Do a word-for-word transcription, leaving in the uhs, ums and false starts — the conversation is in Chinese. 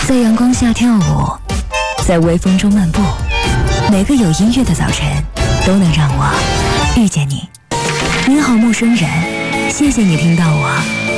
在阳光下跳舞，在微风中漫步，每个有音乐的早晨都能让我遇见你。您好，陌生人，谢谢你听到我。